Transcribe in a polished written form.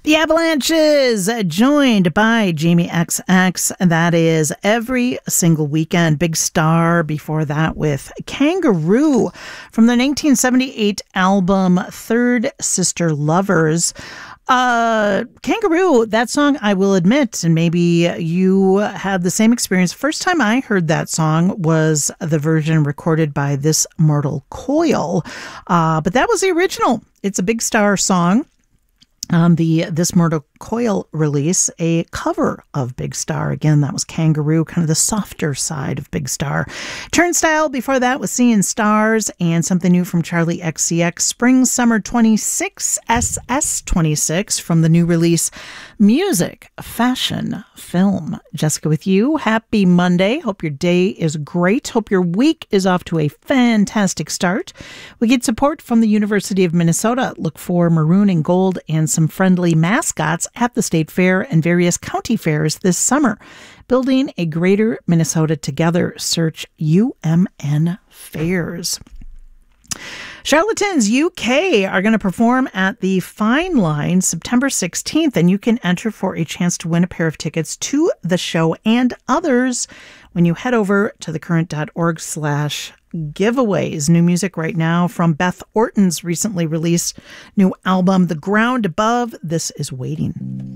The Avalanches, joined by Jamie XX. That is every single weekend. Big Star before that with Kangaroo from the 1978 album Third Sister Lovers. Kangaroo, that song, I will admit, and maybe you had the same experience. First time I heard that song was the version recorded by This Mortal Coil. But that was the original. It's a Big Star song. On the This Mortal Coil release, a cover of Big Star. Again, that was Kangaroo, kind of the softer side of Big Star. Turnstile before that was Seeing Stars, and something new from Charlie XCX, Spring Summer 26, SS26, from the new release Music, Fashion, Film. Jessica with you. Happy Monday. Hope your day is great. Hope your week is off to a fantastic start. We get support from the University of Minnesota. Look for maroon and gold and some friendly mascots at the State Fair and various county fairs this summer. Building a greater Minnesota together. Search UMN Fairs. Charlatans UK are going to perform at the Fine Line September 16th, and you can enter for a chance to win a pair of tickets to the show and others when you head over to thecurrent.org/giveaways. New music right now from Beth Orton's recently released new album, The Ground Above. This is Waiting.